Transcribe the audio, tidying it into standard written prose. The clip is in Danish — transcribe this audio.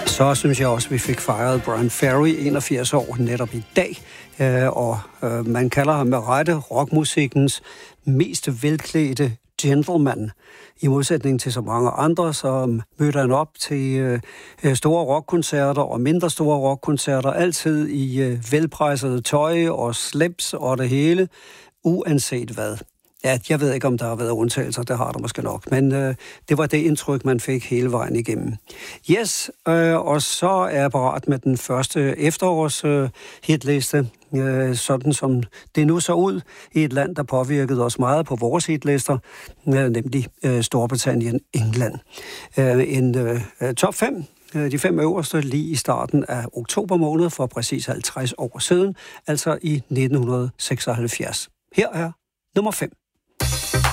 Så synes jeg også, at vi fik fejret Bryan Ferry, 81 år, netop i dag. Man kalder ham med rette rockmusikkens mest velklædte gentleman. I modsætning til så mange andre, så mødte han op til store rockkoncerter og mindre store rockkoncerter, altid i velprejsede tøj og slips og det hele, uanset hvad. Ja, jeg ved ikke, om der har været undtagelser, det har der måske nok, men det var det indtryk, man fik hele vejen igennem. Yes, og så er jeg parat med den første efterårs hitliste, sådan som det nu så ud i et land, der påvirkede os meget på vores hitlister, nemlig Storbritannien, England. En top 5, de 5 øverste, lige i starten af oktober måned for præcis 50 år siden, altså i 1976. Her er nummer 5.